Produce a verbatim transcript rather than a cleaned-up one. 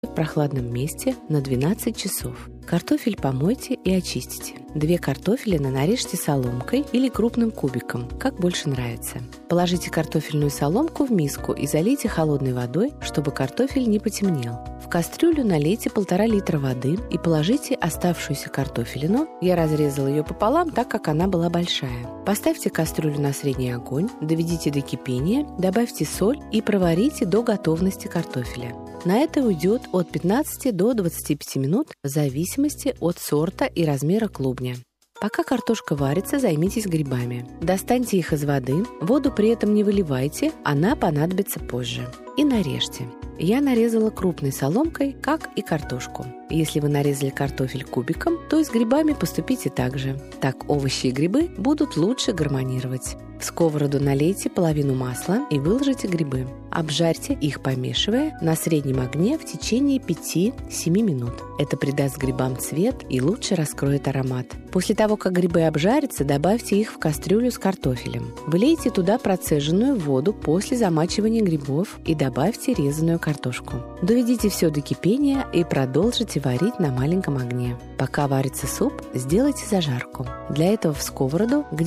в прохладном месте на двенадцать часов. Картофель помойте и очистите. Две картофелины нарежьте соломкой или крупным кубиком, как больше нравится. Положите картофельную соломку в миску и залейте холодной водой, чтобы картофель не потемнел. В кастрюлю налейте полтора литра воды и положите оставшуюся картофелину. Я разрезала ее пополам, так как она была большая. Поставьте кастрюлю на средний огонь, доведите до кипения, добавьте соль и проварите до готовности картофеля. На это уйдет от пятнадцати до двадцати пяти минут в зависимости от сорта и размера клубня. Пока картошка варится, займитесь грибами. Достаньте их из воды, воду при этом не выливайте, она понадобится позже. И нарежьте. Я нарезала крупной соломкой, как и картошку. Если вы нарезали картофель кубиком, то и с грибами поступите так же. Так овощи и грибы будут лучше гармонировать. В сковороду налейте половину масла и выложите грибы. Обжарьте их, помешивая, на среднем огне в течение пяти-семи минут. Это придаст грибам цвет и лучше раскроет аромат. После того, как грибы обжарятся, добавьте их в кастрюлю с картофелем. Влейте туда процеженную воду после замачивания грибов и добавьте резаную картошку. Доведите все до кипения и продолжите варить на маленьком огне. Пока варится суп, сделайте зажарку. Для этого в сковороду, где